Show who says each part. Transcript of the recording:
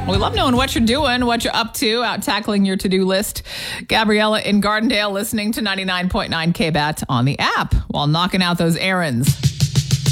Speaker 1: We love knowing what you're doing, what you're up to, out tackling your to-do list. Gabriella in Gardendale listening to 99.9 KBAT on the app while knocking out those errands.